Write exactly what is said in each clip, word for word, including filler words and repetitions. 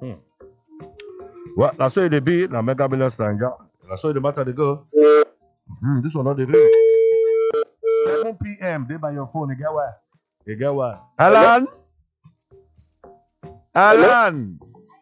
Hmm. Well, that's why they be now Mega Millions Nigeria. That's why the matter they go. Hmm, this one not the ring. seven p m They by your phone. You get what? You get what? Alan? Alan.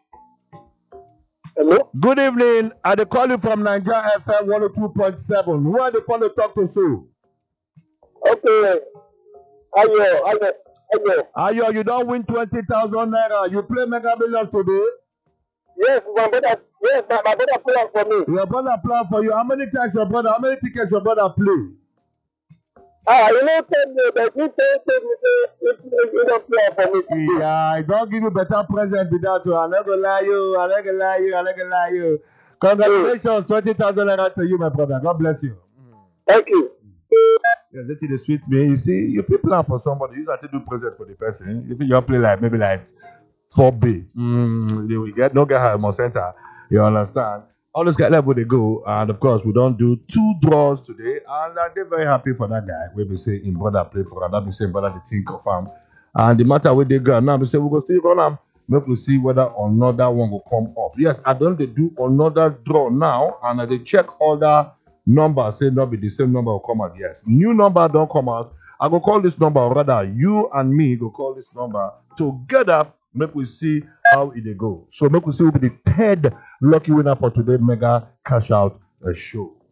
Hello? Good evening. I dey call you from Nigeria F M one oh two point seven. Who are the call to talk to you? Okay. Ayo, ayo, ayo. Ayo, you don't win twenty thousand naira. You play Mega Millions today? Yes, my brother, yes, my, my brother play for me. Your brother play for you. How many times your brother, how many tickets your brother play? Ah, you know, tell me, but you tell me, if you don't play for me. Yeah, I don't give you better present with that. So I'm not gonna lie you. I'm not gonna lie you. I'm not gonna lie you. Congratulations, twenty thousand naira to you, my brother. God bless you. Thank you. Yes, that's the sweet me. You see, if you plan for somebody, you have to do present for the person. If you just play like maybe like four B, mm, you get no get her more center. You understand? All those guys level they go, and of course we don't do two draws today, and uh, they're very happy for that guy. We be say in brother play for that, we say brother the team confirm, and the matter with the girl now we say we go still run them. Make we see whether another one will come up. Yes, I don't they do another draw now, and uh, they check other number say not be the same number will come out. Yes, new number don't come out. I go call this number, or rather you and me go call this number together. Make we see how it dey go. So make we see who be the third lucky winner for today mega cash out uh, show.